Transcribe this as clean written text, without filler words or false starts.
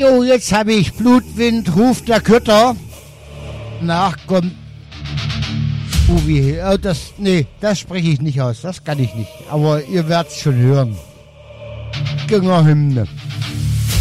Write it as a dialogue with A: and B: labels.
A: Jo, jetzt habe ich Blutwind, ruft der Kötter. Nach kommt das spreche ich nicht aus, das kann ich nicht. Aber ihr werdet es schon hören. Gängerhymne.